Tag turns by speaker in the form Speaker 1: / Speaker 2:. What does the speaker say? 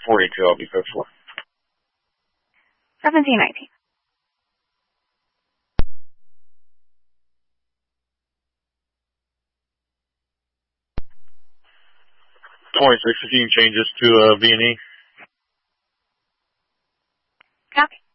Speaker 1: 42, I'll be faithful.
Speaker 2: 1719.
Speaker 1: 26, if you can change this to B&E.
Speaker 2: Copy.